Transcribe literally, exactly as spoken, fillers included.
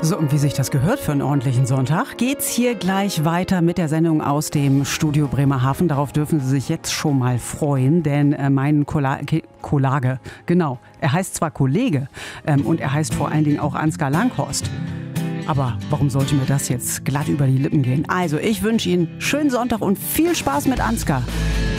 So, und wie sich das gehört für einen ordentlichen Sonntag, geht's hier gleich weiter mit der Sendung aus dem Studio Bremerhaven. Darauf dürfen Sie sich jetzt schon mal freuen, denn äh, mein Kollege, Kollege, genau, er heißt zwar Kollege ähm, und er heißt vor allen Dingen auch Ansgar Langhorst. Aber warum sollte mir das jetzt glatt über die Lippen gehen? Also, ich wünsche Ihnen schönen Sonntag und viel Spaß mit Ansgar.